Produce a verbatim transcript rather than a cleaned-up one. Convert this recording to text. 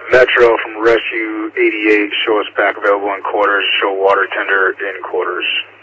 Metro from Rescue eighty-eight, show us back available in quarters, show water tender in quarters.